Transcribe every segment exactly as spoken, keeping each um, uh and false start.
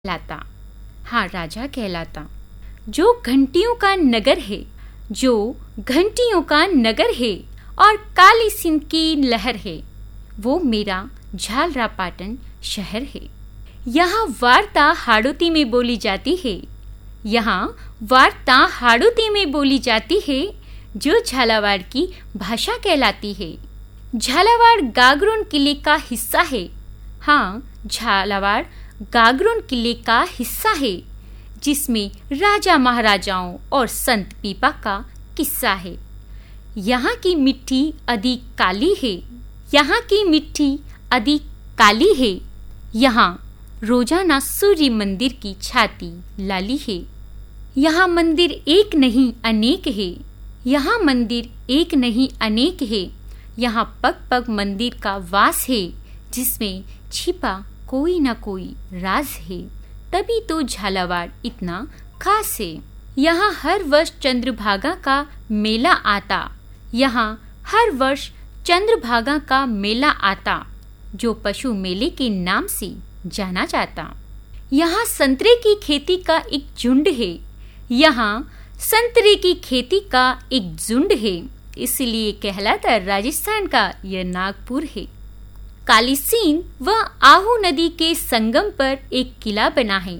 कहलाता, हाँ राजा कहलाता। जो घंटियों का नगर है, जो घंटियों का नगर है और काली सिंध की लहर है, वो मेरा झालरापाटन शहर है। यहाँ वार्ता हाड़ौती में बोली जाती है, यहाँ वार्ता हाड़ौती में बोली जाती है, जो झालावाड़ की भाषा कहलाती है। झालावाड़ गागरोन किले का हिस्सा है। हाँ, झालावाड़ गागरोन किले का हिस्सा है, जिसमें राजा महाराजाओं और संत पीपा का किस्सा है। यहाँ की मिट्टी अधिक काली है, यहाँ की मिट्टी अधिक काली है। यहाँ रोजाना सूर्य मंदिर की छाती लाली है। यहाँ मंदिर एक नहीं अनेक है, यहाँ मंदिर एक नहीं अनेक है। यहाँ पग पग मंदिर का वास है, जिसमें छिपा कोई न कोई राज है। तभी तो झालावाड़ इतना खास है। यहाँ हर वर्ष चंद्रभागा का मेला आता, यहाँ हर वर्ष चंद्रभागा का मेला आता, जो पशु मेले के नाम से जाना जाता। यहाँ संतरे की खेती का एक झुंड है, यहाँ संतरे की खेती का एक झुंड है, इसलिए कहलाता राजस्थान का यह नागपुर है। काली सिंध व आहू नदी के संगम पर एक किला बना है।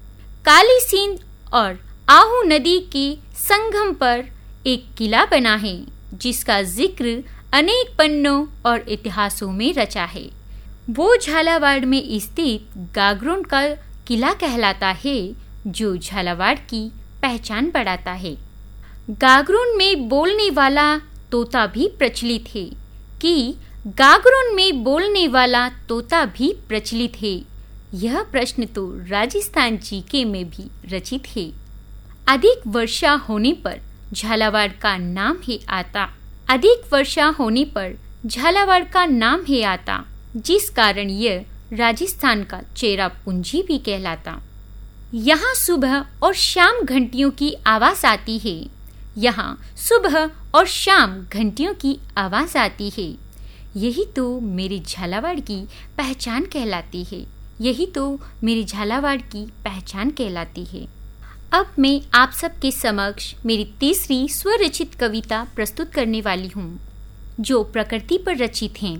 काली सिंध और आहू नदी के संगम पर एक किला बना है, जिसका जिक्र अनेक पन्नों और इतिहासों में रचा है। वो झालावाड़ में स्थित गागरोन का किला कहलाता है, जो झालावाड़ की पहचान बढ़ाता है। गागरोन में बोलने वाला तोता भी प्रचलित है कि गागरोन में बोलने वाला तोता भी प्रचलित है। यह प्रश्न तो राजस्थान जीके में भी रचित है। अधिक वर्षा होने पर झालावाड़ का नाम है आता, अधिक वर्षा होने पर झालावाड़ का नाम है आता, जिस कारण यह राजस्थान का चेरापूंजी भी कहलाता। यहाँ सुबह और शाम घंटियों की आवाज आती है, यहाँ सुबह और शाम घंटियों की आवाज आती है। यही तो मेरी झालावाड़ की पहचान कहलाती है, यही तो मेरी झालावाड़ की पहचान कहलाती है। अब मैं आप सबके समक्ष मेरी तीसरी स्वरचित कविता प्रस्तुत करने वाली हूँ, जो प्रकृति पर रचित हैं।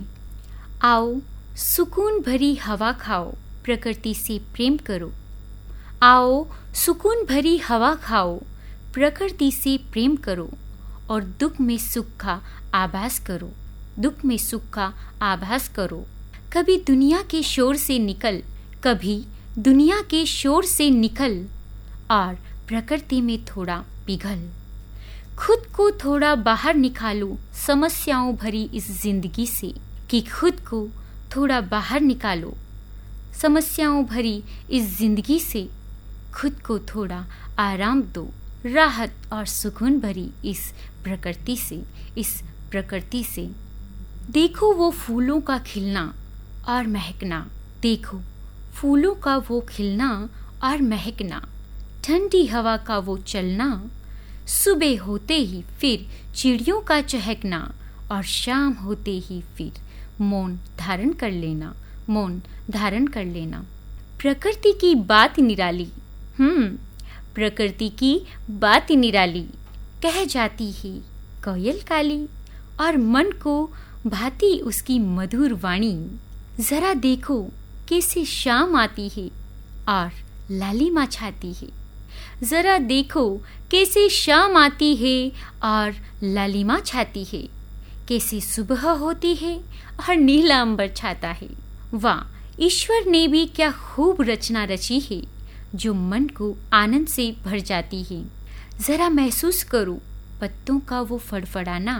आओ सुकून भरी हवा खाओ, प्रकृति से प्रेम करो। आओ सुकून भरी हवा खाओ, प्रकृति से प्रेम करो, और दुख में सुख का आभास करो, दुख में सुख का आभास करो। कभी दुनिया के शोर से निकल, कभी दुनिया के शोर से निकल, और प्रकृति में थोड़ा पिघल। खुद को थोड़ा बाहर निकालो समस्याओं भरी इस जिंदगी से, कि खुद को थोड़ा बाहर निकालो समस्याओं भरी इस जिंदगी से। खुद को थोड़ा आराम दो, राहत और सुकून भरी इस प्रकृति से, इस प्रकृति से। देखो वो फूलों का खिलना और महकना, देखो फूलों का वो खिलना और महकना, ठंडी हवा का वो चलना। सुबह होते ही फिर चिड़ियों का चहकना, और शाम होते ही फिर मौन धारण कर लेना, मौन धारण कर लेना। प्रकृति की बात निराली, हम्म प्रकृति की बात निराली, कह जाती है कोयल काली, और मन को भाती उसकी मधुर वाणी। जरा देखो कैसे शाम आती है और लालिमा छाती है, जरा देखो कैसे शाम आती है और लालिमा छाती है, कैसे सुबह होती है और नीला अंबर छाता है। वाह, ईश्वर ने भी क्या खूब रचना रची है, जो मन को आनंद से भर जाती है। जरा महसूस करो पत्तों का वो फड़फड़ाना,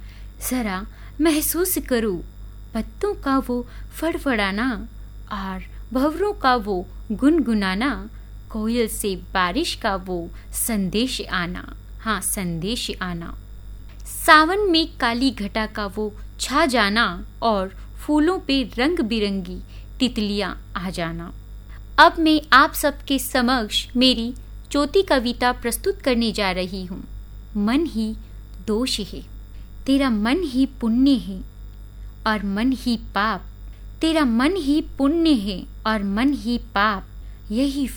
जरा महसूस करो पत्तों का वो फड़फड़ाना, और भंवरों का वो गुनगुनाना, कोयल से बारिश का वो संदेश आना, हाँ संदेश आना। सावन में काली घटा का वो छा जाना, और फूलों पे रंग बिरंगी तितलियां आ जाना। अब मैं आप सबके समक्ष मेरी चौथी कविता प्रस्तुत करने जा रही हूँ। मन ही दोष है, तेरा मन ही पुण्य है और मन ही पाप, तेरा मन ही पुण्य है और मन ही पाप, यही